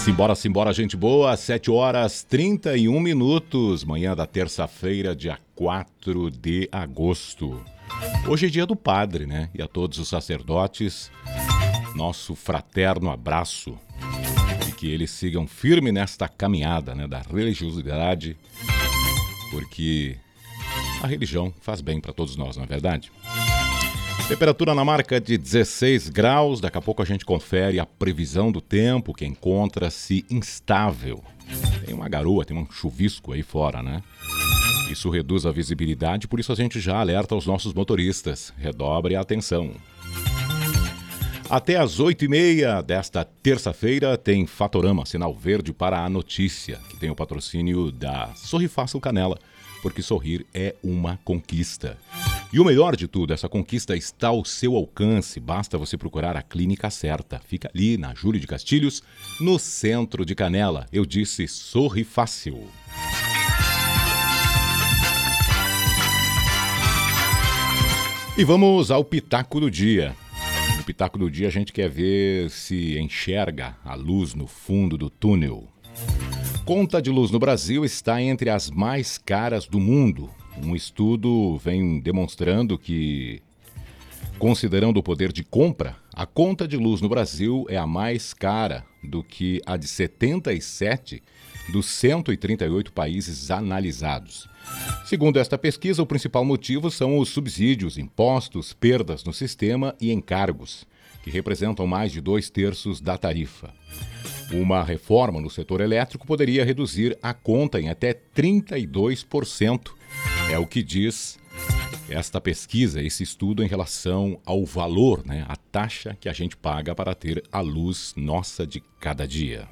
Simbora, simbora, gente boa, 7h31, manhã da terça-feira, dia 4 de agosto. Hoje é dia do padre, né? E a todos os sacerdotes, nosso fraterno abraço e que eles sigam firme nesta caminhada, né, da religiosidade, porque a religião faz bem para todos nós, não é verdade? Temperatura na marca de 16 graus, daqui a pouco a gente confere a previsão do tempo, que encontra-se instável. Tem uma garoa, tem um chuvisco aí fora, né? Isso reduz a visibilidade, por isso a gente já alerta os nossos motoristas. Redobre a atenção. Até às 8h30 desta terça-feira tem Fatorama, sinal verde para a notícia, que tem o patrocínio da Sorri Fácil Canela, porque sorrir é uma conquista. E o melhor de tudo, essa conquista está ao seu alcance, basta você procurar a clínica certa. Fica ali na Júlio de Castilhos, no centro de Canela. Eu disse Sorri Fácil. E vamos ao Pitaco do Dia. No Pitaco do Dia a gente quer ver se enxerga a luz no fundo do túnel. Conta de luz no Brasil está entre as mais caras do mundo. Um estudo vem demonstrando que, considerando o poder de compra, a conta de luz no Brasil é a mais cara do que a de 77 dos 138 países analisados. Segundo esta pesquisa, o principal motivo são os subsídios, impostos, perdas no sistema e encargos, que representam mais de 2/3 da tarifa. Uma reforma no setor elétrico poderia reduzir a conta em até 32%. É o que diz esta pesquisa, esse estudo em relação ao valor, né, a taxa que a gente paga para ter a luz nossa de cada dia.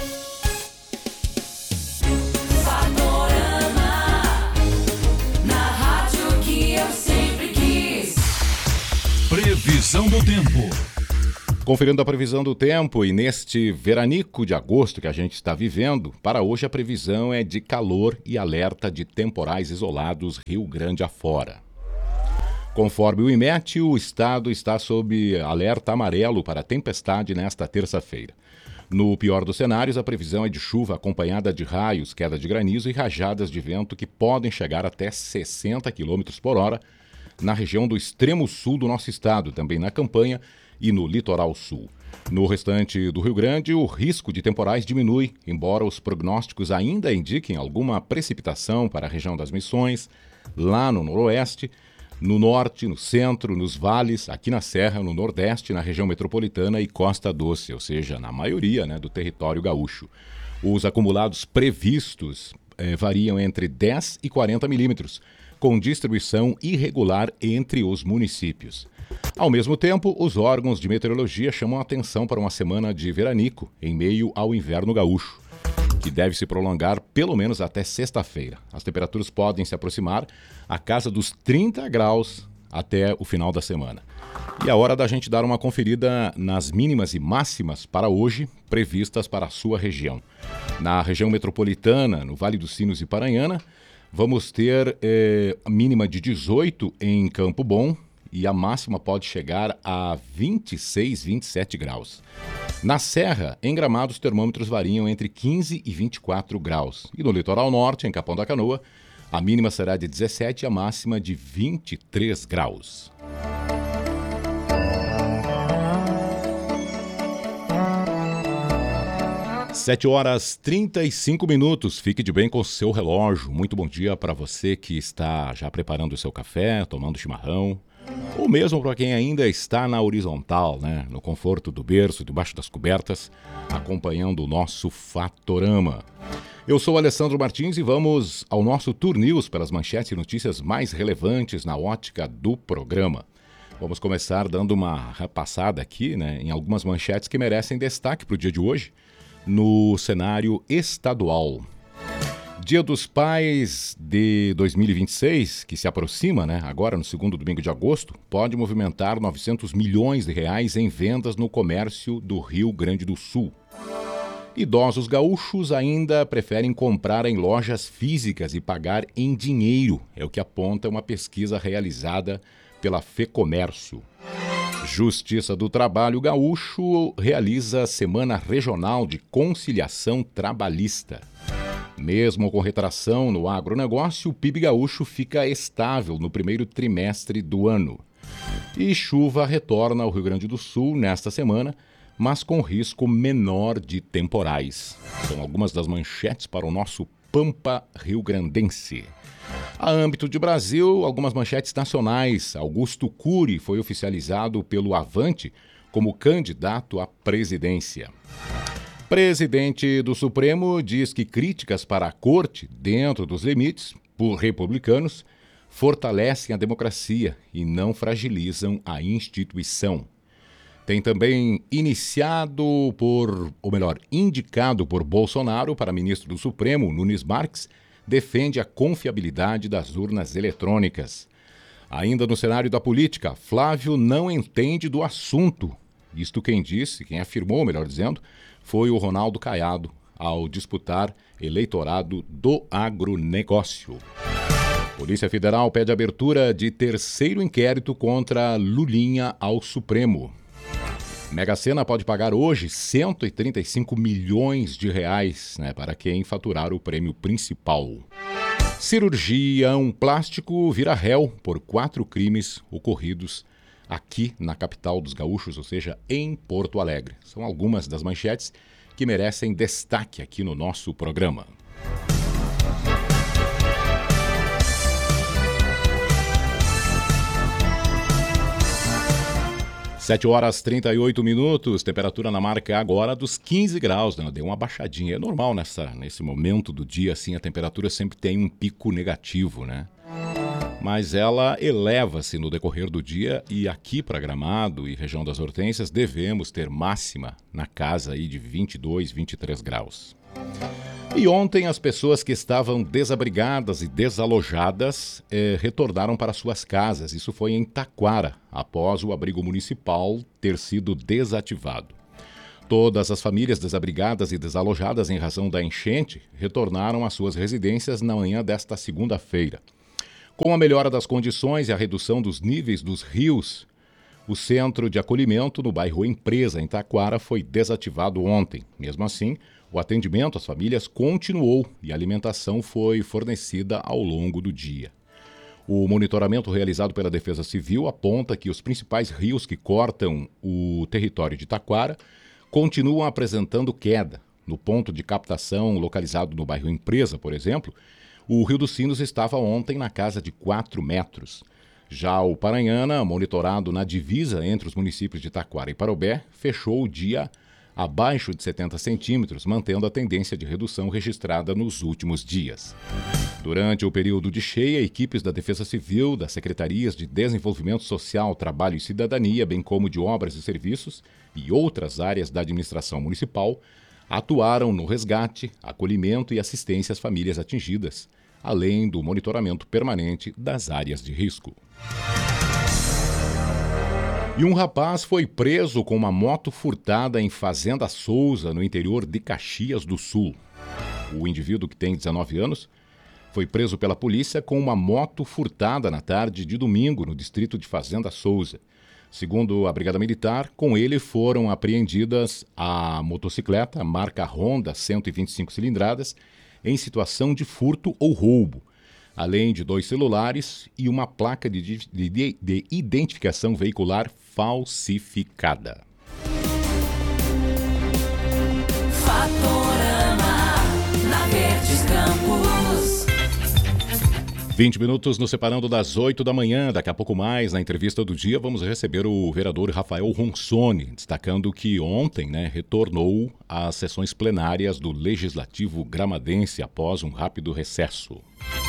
Na rádio que eu sempre quis. Previsão do tempo. Conferindo a previsão do tempo e neste veranico de agosto que a gente está vivendo, para hoje a previsão é de calor e alerta de temporais isolados Rio Grande afora. Conforme o IMET, o estado está sob alerta amarelo para tempestade nesta terça-feira. No pior dos cenários, a previsão é de chuva acompanhada de raios, queda de granizo e rajadas de vento que podem chegar até 60 km por hora na região do extremo sul do nosso estado, também na campanha e no litoral sul. No restante do Rio Grande, o risco de temporais diminui, embora os prognósticos ainda indiquem alguma precipitação para a região das Missões, lá no noroeste, no norte, no centro, nos vales, aqui na Serra, no nordeste, na região metropolitana e Costa Doce, ou seja, na maioria, né, do território gaúcho. Os acumulados previstos variam entre 10 e 40 milímetros, com distribuição irregular entre os municípios. Ao mesmo tempo, os órgãos de meteorologia chamam a atenção para uma semana de veranico em meio ao inverno gaúcho, que deve se prolongar pelo menos até sexta-feira. As temperaturas podem se aproximar à casa dos 30 graus até o final da semana. E é hora da gente dar uma conferida nas mínimas e máximas para hoje, previstas para a sua região. Na região metropolitana, no Vale dos Sinos e Paranhana, vamos ter a mínima de 18 em Campo Bom, e a máxima pode chegar a 26, 27 graus. Na Serra, em Gramado, os termômetros variam entre 15 e 24 graus. E no litoral norte, em Capão da Canoa, a mínima será de 17 e a máxima de 23 graus. Sete horas 35 minutos. Fique de bem com o seu relógio. Muito bom dia para você que está já preparando o seu café, tomando chimarrão. Ou mesmo para quem ainda está na horizontal, né? No conforto do berço, debaixo das cobertas, acompanhando o nosso Fatorama. Eu sou Alessandro Martins e vamos ao nosso Tour News pelas manchetes e notícias mais relevantes na ótica do programa. Vamos começar dando uma repassada aqui, né, em algumas manchetes que merecem destaque para o dia de hoje, no cenário estadual. Dia dos Pais de 2026, que se aproxima, né, agora no segundo domingo de agosto, pode movimentar 900 milhões de reais em vendas no comércio do Rio Grande do Sul. Idosos gaúchos ainda preferem comprar em lojas físicas e pagar em dinheiro, é o que aponta uma pesquisa realizada pela FEComércio. Justiça do Trabalho Gaúcho realiza Semana Regional de Conciliação Trabalhista. Mesmo com retração no agronegócio, o PIB gaúcho fica estável no primeiro trimestre do ano. E chuva retorna ao Rio Grande do Sul nesta semana, mas com risco menor de temporais. São algumas das manchetes para o nosso Pampa Rio-Grandense. A âmbito de Brasil, algumas manchetes nacionais. Augusto Cury foi oficializado pelo Avante como candidato à presidência. Presidente do Supremo diz que críticas para a corte, dentro dos limites, por republicanos, fortalecem a democracia e não fragilizam a instituição. Tem também indicado por Bolsonaro para ministro do Supremo, Nunes Marques, defende a confiabilidade das urnas eletrônicas. Ainda no cenário da política, Flávio não entende do assunto. Isto quem afirmou, foi o Ronaldo Caiado, ao disputar eleitorado do agronegócio. Polícia Federal pede abertura de terceiro inquérito contra Lulinha ao Supremo. Mega Sena pode pagar hoje R$ 135 milhões para quem faturar o prêmio principal. Cirurgião plástico vira réu por 4 crimes ocorridos aqui na capital dos gaúchos, ou seja, em Porto Alegre. São algumas das manchetes que merecem destaque aqui no nosso programa. 7h38, temperatura na marca agora dos 15 graus, né? Deu uma baixadinha, é normal nesse momento do dia, assim, a temperatura sempre tem um pico negativo, né? Mas ela eleva-se no decorrer do dia e aqui para Gramado e região das Hortênsias devemos ter máxima na casa aí de 22, 23 graus. E ontem as pessoas que estavam desabrigadas e desalojadas retornaram para suas casas. Isso foi em Taquara, após o abrigo municipal ter sido desativado. Todas as famílias desabrigadas e desalojadas em razão da enchente retornaram às suas residências na manhã desta segunda-feira. Com a melhora das condições e a redução dos níveis dos rios, o centro de acolhimento no bairro Empresa, em Taquara, foi desativado ontem. Mesmo assim, o atendimento às famílias continuou e a alimentação foi fornecida ao longo do dia. O monitoramento realizado pela Defesa Civil aponta que os principais rios que cortam o território de Taquara continuam apresentando queda. No ponto de captação localizado no bairro Empresa, por exemplo, o Rio dos Sinos estava ontem na casa de 4 metros. Já o Paranhana, monitorado na divisa entre os municípios de Taquara e Parobé, fechou o dia abaixo de 70 centímetros, mantendo a tendência de redução registrada nos últimos dias. Durante o período de cheia, equipes da Defesa Civil, das Secretarias de Desenvolvimento Social, Trabalho e Cidadania, bem como de Obras e Serviços e outras áreas da administração municipal, atuaram no resgate, acolhimento e assistência às famílias atingidas, além do monitoramento permanente das áreas de risco. E um rapaz foi preso com uma moto furtada em Fazenda Souza, no interior de Caxias do Sul. O indivíduo, que tem 19 anos, foi preso pela polícia com uma moto furtada na tarde de domingo, no distrito de Fazenda Souza. Segundo a Brigada Militar, com ele foram apreendidas a motocicleta marca Honda 125 cilindradas em situação de furto ou roubo, além de 2 celulares e uma placa de identificação veicular falsificada. Fatorama, na Verdes Campos. 20 minutos nos separando das 8 da manhã. Daqui a pouco mais, na entrevista do dia, vamos receber o vereador Rafael Ronsoni, destacando que ontem, retornou às sessões plenárias do Legislativo gramadense após um rápido recesso.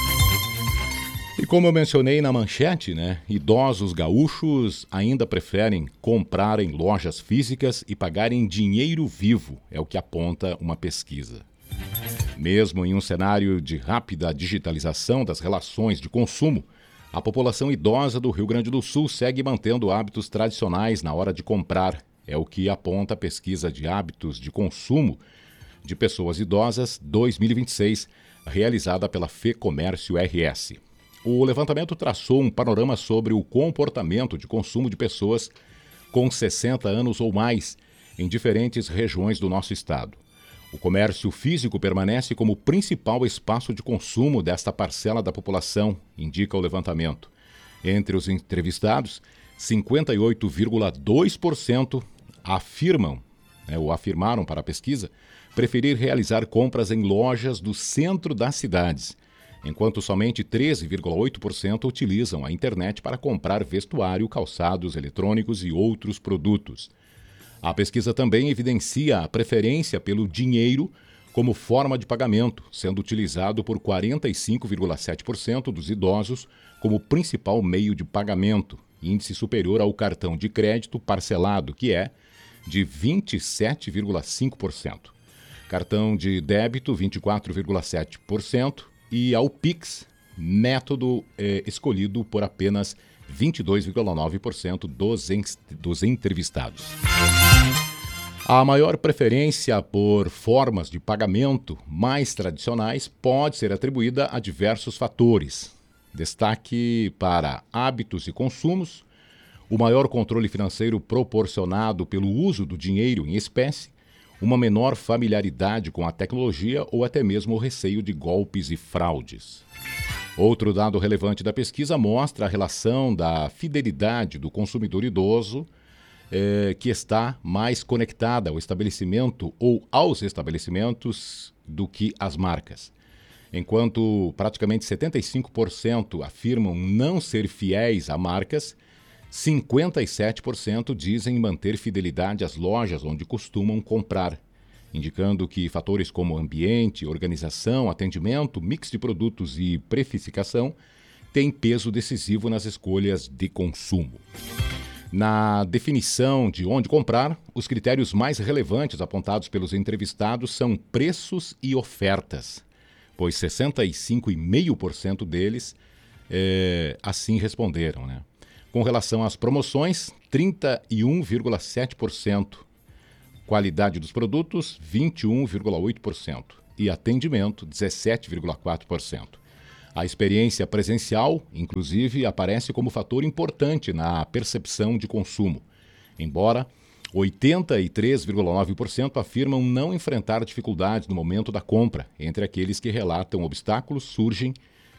E como eu mencionei na manchete, idosos gaúchos ainda preferem comprar em lojas físicas e pagar em dinheiro vivo, é o que aponta uma pesquisa. Mesmo em um cenário de rápida digitalização das relações de consumo, a população idosa do Rio Grande do Sul segue mantendo hábitos tradicionais na hora de comprar, é o que aponta a pesquisa de hábitos de consumo de pessoas idosas 2026, realizada pela FEComércio RS. O levantamento traçou um panorama sobre o comportamento de consumo de pessoas com 60 anos ou mais, em diferentes regiões do nosso estado. O comércio físico permanece como principal espaço de consumo desta parcela da população, indica o levantamento. Entre os entrevistados, 58,2% afirmaram para a pesquisa preferir realizar compras em lojas do centro das cidades, enquanto somente 13,8% utilizam a internet para comprar vestuário, calçados, eletrônicos e outros produtos. A pesquisa também evidencia a preferência pelo dinheiro como forma de pagamento, sendo utilizado por 45,7% dos idosos como principal meio de pagamento, índice superior ao cartão de crédito parcelado, que é de 27,5%. Cartão de débito, 24,7%, e ao Pix, método escolhido por apenas 22,9% dos entrevistados. A maior preferência por formas de pagamento mais tradicionais pode ser atribuída a diversos fatores. Destaque para hábitos e consumos, o maior controle financeiro proporcionado pelo uso do dinheiro em espécie, uma menor familiaridade com a tecnologia ou até mesmo o receio de golpes e fraudes. Outro dado relevante da pesquisa mostra a relação da fidelidade do consumidor idoso, que está mais conectada ao estabelecimento ou aos estabelecimentos do que às marcas. Enquanto praticamente 75% afirmam não ser fiéis a marcas, 57% dizem manter fidelidade às lojas onde costumam comprar, indicando que fatores como ambiente, organização, atendimento, mix de produtos e precificação têm peso decisivo nas escolhas de consumo. Na definição de onde comprar, os critérios mais relevantes apontados pelos entrevistados são preços e ofertas, pois 65,5% deles assim responderam, né? Com relação às promoções, 31,7%. Qualidade dos produtos, 21,8%. E atendimento, 17,4%. A experiência presencial, inclusive, aparece como fator importante na percepção de consumo. Embora 83,9% afirmam não enfrentar dificuldades no momento da compra. Entre aqueles que relatam obstáculos, surgem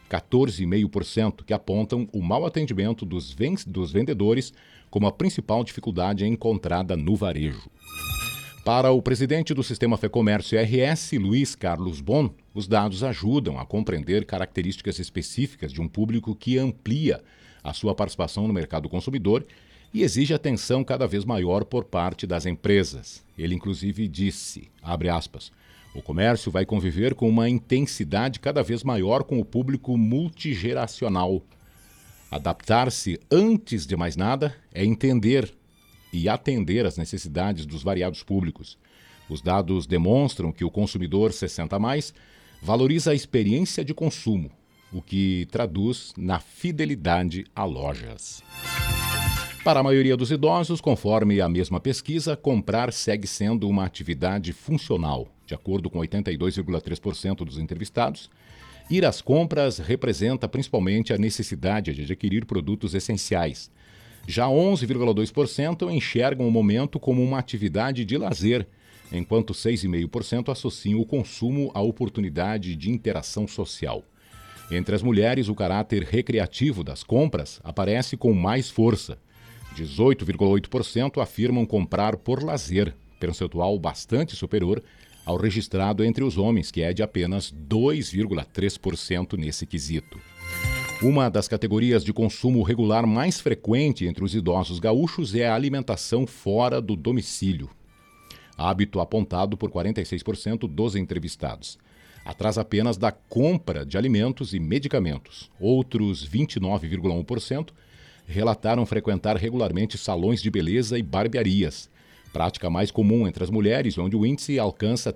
14,5% que apontam o mau atendimento dos vendedores como a principal dificuldade encontrada no varejo. Para o presidente do Sistema Fecomércio RS, Luiz Carlos Bon, os dados ajudam a compreender características específicas de um público que amplia a sua participação no mercado consumidor e exige atenção cada vez maior por parte das empresas. Ele, inclusive, disse, abre aspas, o comércio vai conviver com uma intensidade cada vez maior com o público multigeracional. Adaptar-se, antes de mais nada, é entender e atender às necessidades dos variados públicos. Os dados demonstram que o consumidor 60+, valoriza a experiência de consumo, o que traduz na fidelidade a lojas. Para a maioria dos idosos, conforme a mesma pesquisa, comprar segue sendo uma atividade funcional. De acordo com 82,3% dos entrevistados, ir às compras representa principalmente a necessidade de adquirir produtos essenciais. Já 11,2% enxergam o momento como uma atividade de lazer, enquanto 6,5% associam o consumo à oportunidade de interação social. Entre as mulheres, o caráter recreativo das compras aparece com mais força. 18,8% afirmam comprar por lazer, percentual bastante superior ao registrado entre os homens, que é de apenas 2,3% nesse quesito. Uma das categorias de consumo regular mais frequente entre os idosos gaúchos é a alimentação fora do domicílio, hábito apontado por 46% dos entrevistados. Atrás apenas da compra de alimentos e medicamentos. Outros 29,1% relataram frequentar regularmente salões de beleza e barbearias, prática mais comum entre as mulheres, onde o índice alcança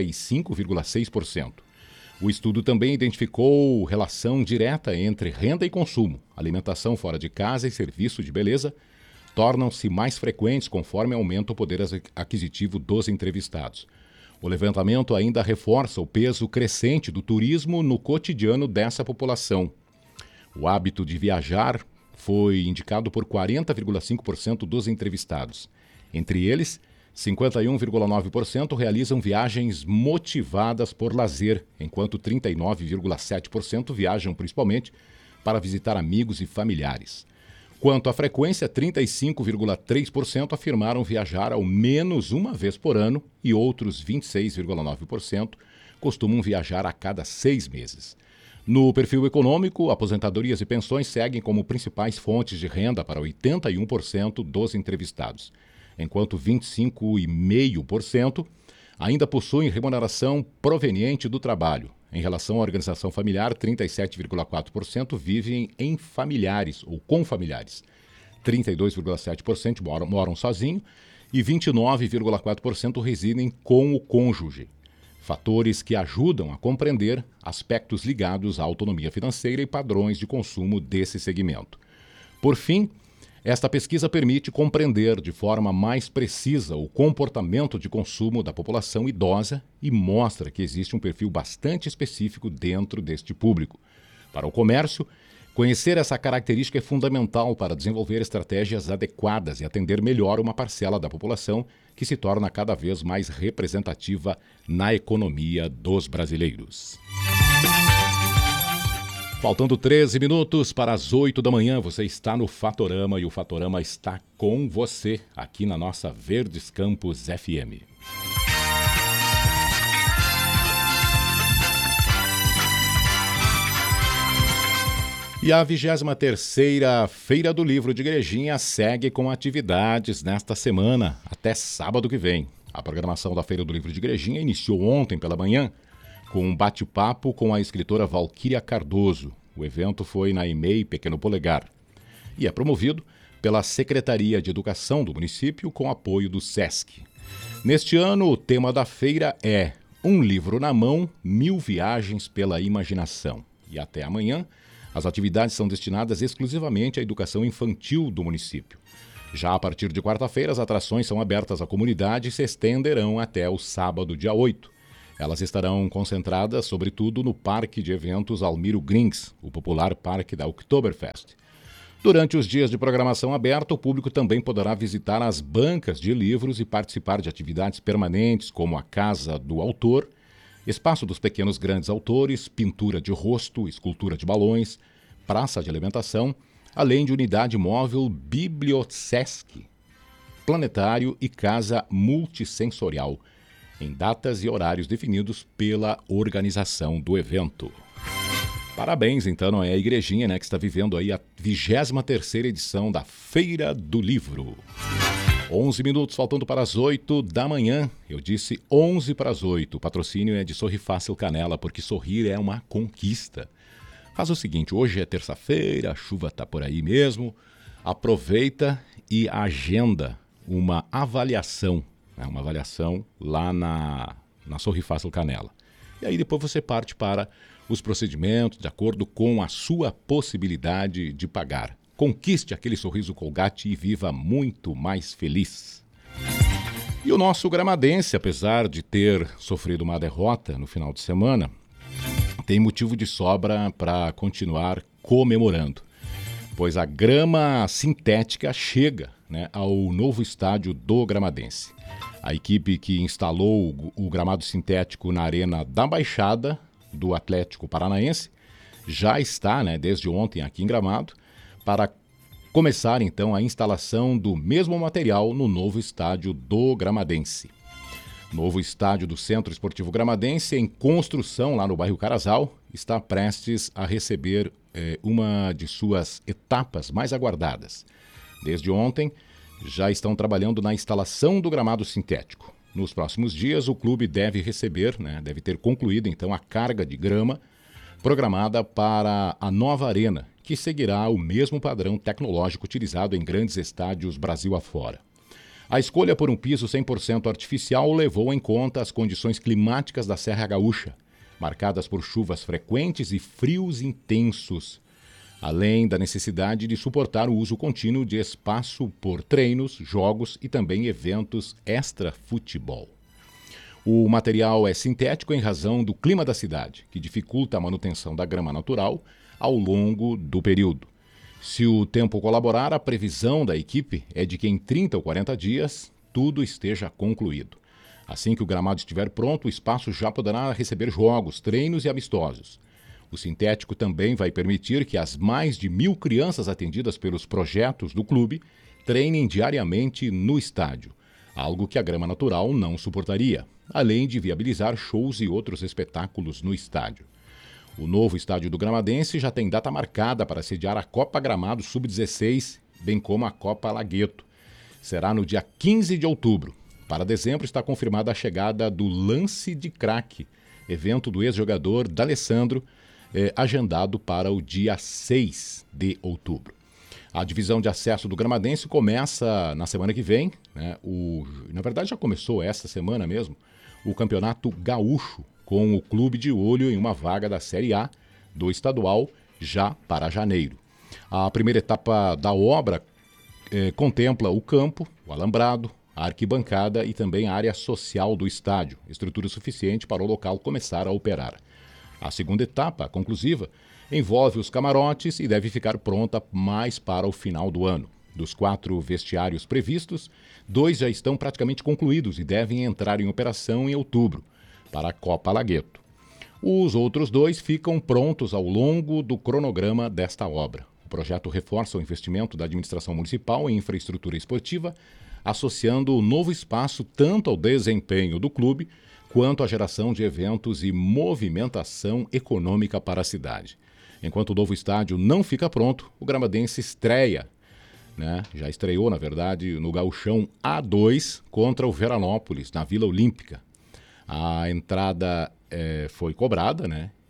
35,6%. O estudo também identificou relação direta entre renda e consumo. Alimentação fora de casa e serviço de beleza tornam-se mais frequentes conforme aumenta o poder aquisitivo dos entrevistados. O levantamento ainda reforça o peso crescente do turismo no cotidiano dessa população. O hábito de viajar foi indicado por 40,5% dos entrevistados. Entre eles, 51,9% realizam viagens motivadas por lazer, enquanto 39,7% viajam principalmente para visitar amigos e familiares. Quanto à frequência, 35,3% afirmaram viajar ao menos uma vez por ano e outros 26,9% costumam viajar a cada 6 meses. No perfil econômico, aposentadorias e pensões seguem como principais fontes de renda para 81% dos entrevistados, enquanto 25,5% ainda possuem remuneração proveniente do trabalho. Em relação à organização familiar, 37,4% vivem em familiares ou com familiares, 32,7% moram sozinhos e 29,4% residem com o cônjuge. Fatores que ajudam a compreender aspectos ligados à autonomia financeira e padrões de consumo desse segmento. Por fim, esta pesquisa permite compreender de forma mais precisa o comportamento de consumo da população idosa e mostra que existe um perfil bastante específico dentro deste público. Para o comércio, conhecer essa característica é fundamental para desenvolver estratégias adequadas e atender melhor uma parcela da população que se torna cada vez mais representativa na economia dos brasileiros. Faltando 13 minutos para as 8 da manhã, você está no Fatorama e o Fatorama está com você aqui na nossa Verdes Campos FM. E a 23ª Feira do Livro de Igrejinha segue com atividades nesta semana, até sábado que vem. A programação da Feira do Livro de Igrejinha iniciou ontem pela manhã, com um bate-papo com a escritora Valquíria Cardoso. O evento foi na EMEI Pequeno Polegar e é promovido pela Secretaria de Educação do município com apoio do SESC. Neste ano, o tema da feira é Um Livro na Mão, 1000 Viagens pela Imaginação. E até amanhã, as atividades são destinadas exclusivamente à educação infantil do município. Já a partir de quarta-feira, as atrações são abertas à comunidade e se estenderão até o sábado, dia 8. Elas estarão concentradas, sobretudo, no Parque de Eventos Almiro Grins, o popular parque da Oktoberfest. Durante os dias de programação aberta, o público também poderá visitar as bancas de livros e participar de atividades permanentes, como a Casa do Autor, Espaço dos Pequenos Grandes Autores, pintura de rosto, escultura de balões, praça de alimentação, além de unidade móvel Bibliosesc, planetário e casa multissensorial, em datas e horários definidos pela organização do evento. Parabéns, então, é a Igrejinha, que está vivendo aí a 23ª edição da Feira do Livro. 11 minutos faltando para as 8 da manhã. Eu disse 11 para as 8. O patrocínio é de Sorri Fácil Canela, porque sorrir é uma conquista. Faz o seguinte, hoje é terça-feira, a chuva está por aí mesmo. Aproveita e agenda uma avaliação lá na Sorri Fácil Canela. E aí depois você parte para os procedimentos de acordo com a sua possibilidade de pagar. Conquiste aquele sorriso Colgate e viva muito mais feliz. E o nosso gramadense, apesar de ter sofrido uma derrota no final de semana, tem motivo de sobra para continuar comemorando, pois a grama sintética chega ao novo estádio do Gramadense. A equipe que instalou o gramado sintético na Arena da Baixada do Atlético Paranaense já está, desde ontem aqui em Gramado, para começar então a instalação do mesmo material no novo estádio do Gramadense. Novo estádio do Centro Esportivo Gramadense, em construção lá no bairro Carazal, está prestes a receber uma de suas etapas mais aguardadas. Desde ontem, já estão trabalhando na instalação do gramado sintético. Nos próximos dias, o clube deve receber, deve ter concluído então a carga de grama programada para a nova arena, que seguirá o mesmo padrão tecnológico utilizado em grandes estádios Brasil afora. A escolha por um piso 100% artificial levou em conta as condições climáticas da Serra Gaúcha, marcadas por chuvas frequentes e frios intensos, além da necessidade de suportar o uso contínuo de espaço por treinos, jogos e também eventos extra-futebol. O material é sintético em razão do clima da cidade, que dificulta a manutenção da grama natural ao longo do período. Se o tempo colaborar, a previsão da equipe é de que em 30 ou 40 dias tudo esteja concluído. Assim que o gramado estiver pronto, o espaço já poderá receber jogos, treinos e amistosos. O sintético também vai permitir que as mais de 1.000 crianças atendidas pelos projetos do clube treinem diariamente no estádio, algo que a grama natural não suportaria, além de viabilizar shows e outros espetáculos no estádio. O novo estádio do Gramadense já tem data marcada para sediar a Copa Gramado Sub-16, bem como a Copa Lagueto. Será no dia 15 de outubro. Para dezembro está confirmada a chegada do Lance de Craque, evento do ex-jogador D'Alessandro, agendado para o dia 6 de outubro. A divisão de acesso do Gramadense começa na semana que vem, né? Na verdade já começou esta semana mesmo, o Campeonato Gaúcho, com o clube de olho em uma vaga da Série A do estadual já para janeiro. A primeira etapa da obra contempla o campo, o alambrado, a arquibancada e também a área social do estádio, estrutura suficiente para o local começar a operar. A segunda etapa, a conclusiva, envolve os camarotes e deve ficar pronta mais para o final do ano. Dos 4 vestiários previstos, 2 já estão praticamente concluídos e devem entrar em operação em outubro, para a Copa Lagueto. Os outros 2 ficam prontos ao longo do cronograma desta obra. O projeto reforça o investimento da administração municipal em infraestrutura esportiva, associando o novo espaço tanto ao desempenho do clube, quanto à geração de eventos e movimentação econômica para a cidade. Enquanto o novo estádio não fica pronto, o Gramadense estreia, já estreou, na verdade, no Gauchão A2 contra o Veranópolis, na Vila Olímpica. A entrada foi cobrada,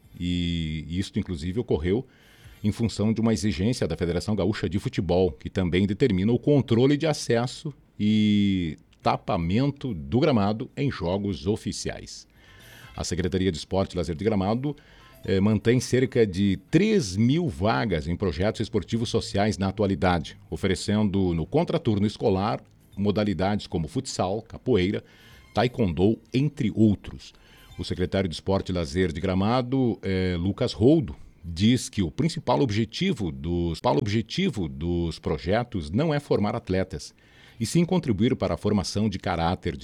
e isso, inclusive, ocorreu em função de uma exigência da Federação Gaúcha de Futebol, que também determina o controle de acesso e tapamento do gramado em jogos oficiais. A Secretaria de Esporte e Lazer de Gramado mantém cerca de 3.000 vagas em projetos esportivos sociais na atualidade, oferecendo no contraturno escolar modalidades como futsal, capoeira, taekwondo, entre outros. O secretário de Esporte e Lazer de Gramado, Lucas Roldo, diz que o principal objetivo dos projetos não é formar atletas, e sim contribuir para a formação de caráter,